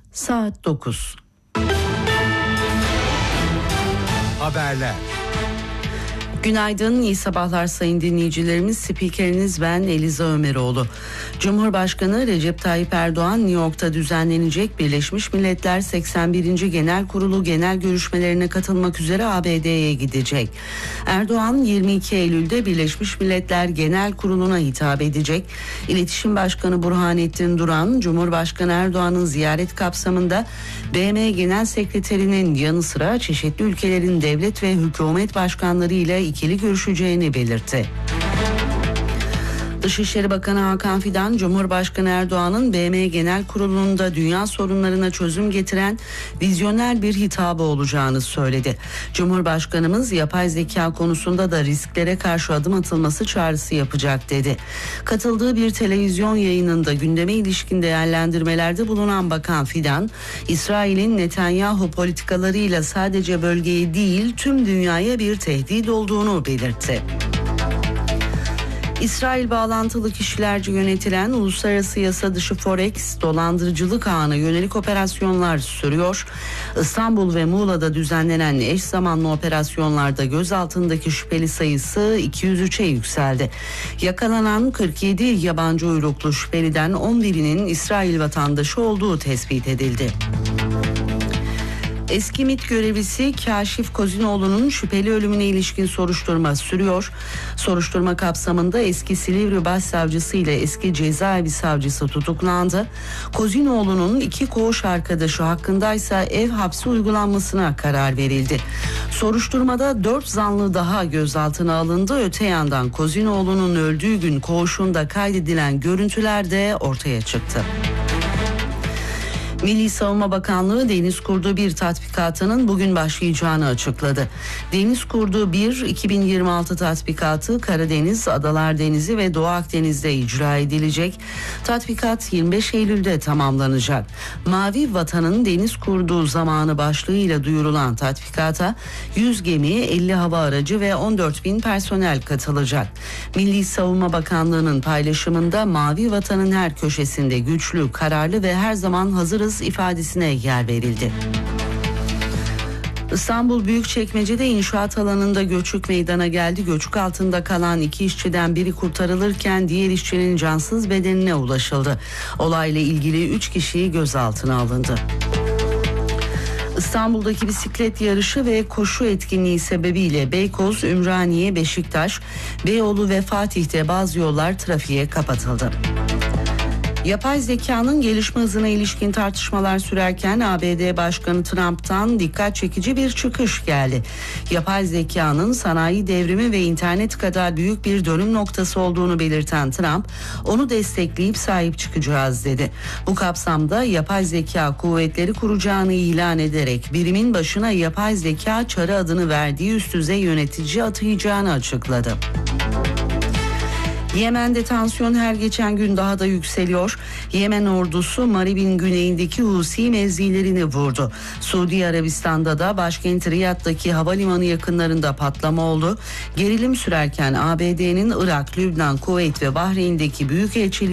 Saat 9. Haberler. Günaydın, iyi sabahlar sayın dinleyicilerimiz. Spikeriniz ben Eliza Ömeroğlu. Cumhurbaşkanı Recep Tayyip Erdoğan New York'ta düzenlenecek Birleşmiş Milletler 81. Genel Kurulu genel görüşmelerine katılmak üzere ABD'ye gidecek. Erdoğan 22 Eylül'de Birleşmiş Milletler Genel Kurulu'na hitap edecek. İletişim Başkanı Burhanettin Duran, Cumhurbaşkanı Erdoğan'ın ziyaret kapsamında BM Genel Sekreterinin yanı sıra çeşitli ülkelerin devlet ve hükümet başkanları ile ikili görüşeceğini belirtti. Dışişleri Bakanı Hakan Fidan, Cumhurbaşkanı Erdoğan'ın BM Genel Kurulu'nda dünya sorunlarına çözüm getiren vizyoner bir hitabı olacağını söyledi. Cumhurbaşkanımız yapay zeka konusunda da risklere karşı adım atılması çağrısı yapacak dedi. Katıldığı bir televizyon yayınında gündeme ilişkin değerlendirmelerde bulunan Bakan Fidan, İsrail'in Netanyahu politikalarıyla sadece bölgeye değil tüm dünyaya bir tehdit olduğunu belirtti. İsrail bağlantılı kişilerce yönetilen uluslararası yasa dışı Forex dolandırıcılık ağına yönelik operasyonlar sürüyor. İstanbul ve Muğla'da düzenlenen eş zamanlı operasyonlarda gözaltındaki şüpheli sayısı 203'e yükseldi. Yakalanan 47 yabancı uyruklu şüpheliden 11'inin İsrail vatandaşı olduğu tespit edildi. Eski MİT görevlisi Kaşif Kozinoğlu'nun şüpheli ölümüne ilişkin soruşturma sürüyor. Soruşturma kapsamında eski Silivri Başsavcısı ile eski cezaevi savcısı tutuklandı. Kozinoğlu'nun 2 koğuş arkadaşı hakkındaysa ev hapsi uygulanmasına karar verildi. Soruşturmada 4 zanlı daha gözaltına alındı. Öte yandan Kozinoğlu'nun öldüğü gün koğuşunda kaydedilen görüntüler de ortaya çıktı. Milli Savunma Bakanlığı Deniz Kurdu 1 tatbikatının bugün başlayacağını açıkladı. Deniz Kurdu 1 2026 tatbikatı Karadeniz, Adalar Denizi ve Doğu Akdeniz'de icra edilecek. Tatbikat 25 Eylül'de tamamlanacak. Mavi Vatan'ın Deniz Kurdu zamanı başlığıyla duyurulan tatbikata 100 gemi, 50 hava aracı ve 14.000 personel katılacak. Milli Savunma Bakanlığı'nın paylaşımında Mavi Vatan'ın her köşesinde güçlü, kararlı ve her zaman hazırız ifadesine yer verildi. İstanbul Büyükçekmece'de inşaat alanında göçük meydana geldi. Göçük altında kalan 2 işçiden biri kurtarılırken diğer işçinin cansız bedenine ulaşıldı. Olayla ilgili 3 kişi gözaltına alındı. İstanbul'daki bisiklet yarışı ve koşu etkinliği sebebiyle Beykoz, Ümraniye, Beşiktaş, Beyoğlu ve Fatih'te bazı yollar trafiğe kapatıldı. Yapay zekanın gelişme hızına ilişkin tartışmalar sürerken ABD Başkanı Trump'tan dikkat çekici bir çıkış geldi. Yapay zekanın sanayi devrimi ve internet kadar büyük bir dönüm noktası olduğunu belirten Trump, onu destekleyip sahip çıkacağız dedi. Bu kapsamda yapay zeka kuvvetleri kuracağını ilan ederek birimin başına yapay zeka çarı adını verdiği üst düzey yönetici atayacağını açıkladı. Yemen'de tansiyon her geçen gün daha da yükseliyor. Yemen ordusu Marib'in güneyindeki Husi mevzilerini vurdu. Suudi Arabistan'da da başkent Riyad'daki havalimanı yakınlarında patlama oldu. Gerilim sürerken ABD'nin Irak, Lübnan, Kuveyt ve Bahreyn'deki büyükelçiliği